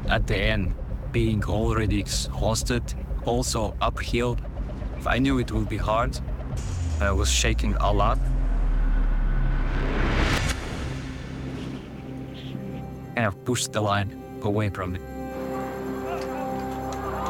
at the end, being already exhausted, also uphill. I knew it would be hard. I was shaking a lot. Kind of pushed the line away from me.